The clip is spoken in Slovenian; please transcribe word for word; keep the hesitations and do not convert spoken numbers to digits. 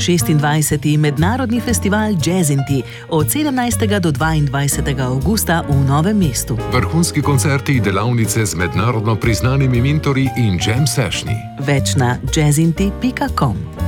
šestindvajseti mednarodni festival Jazzinti od sedemnajstega do dvaindvajsetega avgusta v Novem mestu. Vrhunski koncerti, delavnice z mednarodno priznanimi mentorji in jam sessioni. Več na jazzinti pika com.